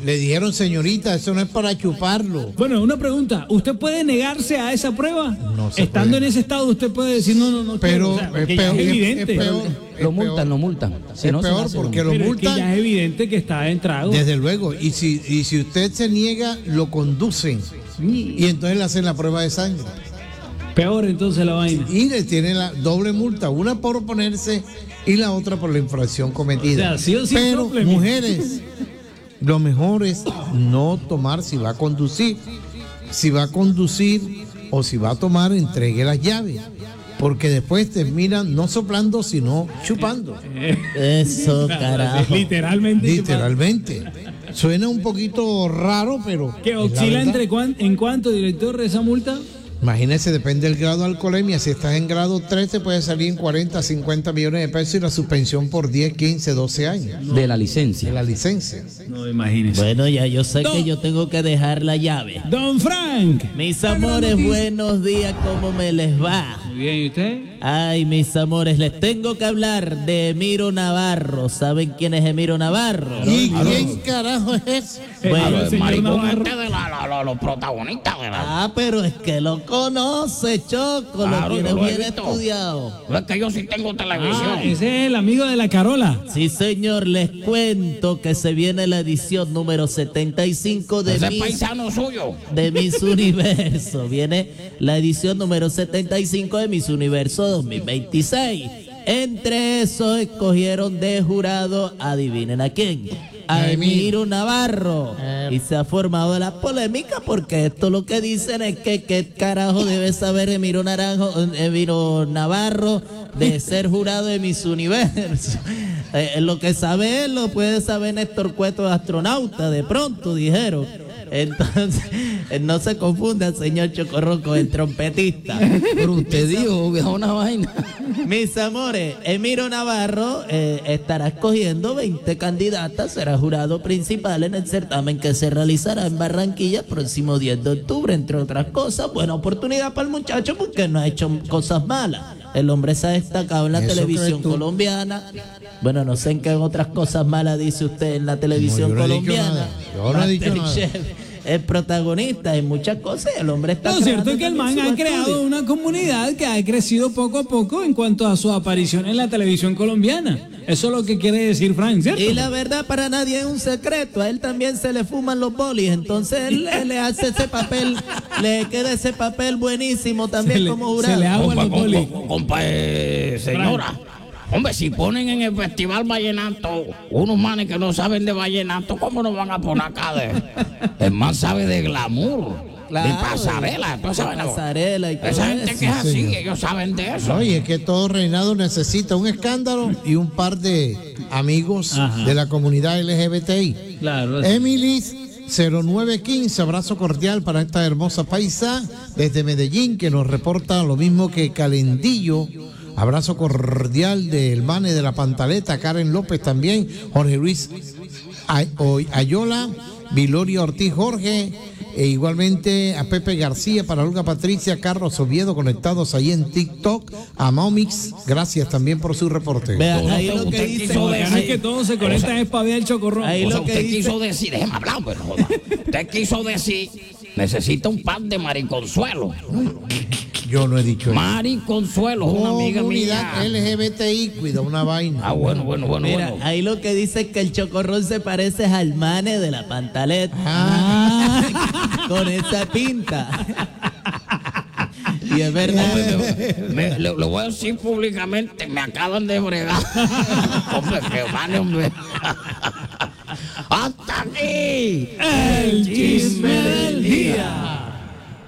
Le dijeron, señorita, eso no es para chuparlo. Bueno, una pregunta. ¿Usted puede negarse a esa prueba? No se Estando puede. en ese estado, usted puede decir no. Pero porque ya es evidente. Lo multan. Si Es no, se peor hace porque lo- lo Pero es que multan. ya es evidente que está en trago. Desde luego. Y si usted se niega, lo conducen. Y entonces le hacen la prueba de sangre. Peor entonces la vaina. Y le tienen la doble multa, una por oponerse y la otra por la infracción cometida. O sea, sí o sí Pero, sople, mujeres, lo mejor es no tomar si va a conducir. Si va a conducir o si va a tomar, entregue las llaves. Porque después terminan no soplando, sino chupando. Eso, carajo. Literalmente. Literalmente. Suena un poquito raro, pero. ¿Que es la oscila verdad. en cuánto, director, esa multa? Imagínese, depende del grado de alcoholemia. Si estás en grado 3, te puede salir en 40, 50 millones de pesos y la suspensión por 10, 15, 12 años De la licencia. de la licencia. No, imagínese. Bueno, ya yo sé No. que yo tengo que dejar la llave. Don Frank. Mis amores, buenos días, ¿cómo me les va? Muy bien, ¿y usted? Ay, mis amores, les tengo que hablar de Emiro Navarro. ¿Saben quién es Emiro Navarro? ¿Y quién carajo es ese? Bueno, el señor Navarro. Los protagonistas, ¿verdad? Ah, pero es que lo conoce, Choco, Claro, lo tiene yo lo he bien visto. estudiado. No es que yo sí tengo televisión. Ah, ese es el amigo de la Carola. Sí, señor, les cuento que se viene la edición número 75 de Ese es Miss, paisano suyo. de Miss Universo. Viene la edición número 75 de Miss Universo 2026. Entre esos escogieron de jurado, adivinen a quién, a Emiro Navarro. Y se ha formado la polémica porque esto lo que dicen es que qué carajo debe saber Emiro Navarro de ser jurado de Miss Universo. Lo que sabe él lo puede saber Néstor Cueto, astronauta, de pronto dijeron. Entonces, no se confunda, señor Chocorroco, el trompetista. Pero usted dijo una vaina. Mis amores, Emiro Navarro estará escogiendo 20 candidatas, será jurado principal en el certamen que se realizará en Barranquilla el próximo 10 de octubre, entre otras cosas. Buena oportunidad para el muchacho porque no ha hecho cosas malas. El hombre se ha destacado en la ¿Eso televisión crees tú? colombiana. Bueno, no sé en qué otras cosas malas dice usted en la televisión No, yo no he dicho colombiana. nada. Yo no he dicho nada. Masterchef es protagonista en muchas cosas y el hombre está Lo cierto es creando que el man también ha su creado estudio. una comunidad que ha crecido poco a poco en cuanto a su aparición en la televisión colombiana. Eso es lo que quiere decir Frank, ¿cierto? Y la verdad para nadie es un secreto, a él también se le fuman los bolis, entonces él le hace ese papel, le queda ese papel buenísimo también como jurado. se le agua los bolis. Señora. Hombre, si ponen en el Festival Vallenato unos manes que no saben de vallenato, ¿cómo no van a poner acá de? El man sabe de glamour, de pasarela, toda esa vaina. Pasarela y todo Esa gente eso. que es así, señor. ellos saben de eso. No, y es que todo reinado necesita un escándalo y un par de amigos Ajá. de la comunidad LGBTI. Claro. Emily 0915, abrazo cordial para esta hermosa paisa desde Medellín que nos reporta lo mismo que Calendillo. Abrazo cordial del Mane de la Pantaleta, Karen López también, Jorge Luis Ayola, Viloria Ortiz Jorge, e igualmente a Pepe García, para Olga Patricia, Carlos Oviedo, conectados ahí en TikTok, a Momix, gracias también por su reporte. Vean, ahí Usted lo que dice, quiso Lo que decir- es que todos se conectan es para ver el chocorrón. Ahí O sea, lo que usted dice- quiso decir, déjeme hablar, pero joda. Usted quiso decir, necesita un pan de Mariconsuelo. Yo no he dicho eso. Mariconsuelo, una amiga Comunidad mía. LGBTI, cuida una vaina. Ah, bueno. Mira, ahí lo que dice es que el chocorrón se parece al Mane de la Pantaleta. Con esa pinta. Y es verdad. Lo voy a decir públicamente, me acaban de bregar. Hombre, que vale, hombre. ¡Hasta aquí! El chisme del día.